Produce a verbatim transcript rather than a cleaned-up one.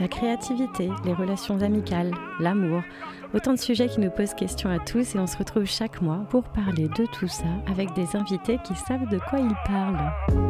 la créativité, les relations amicales, l'amour. Autant de sujets qui nous posent question à tous et on se retrouve chaque mois pour parler de tout ça avec des invités qui savent de quoi ils parlent.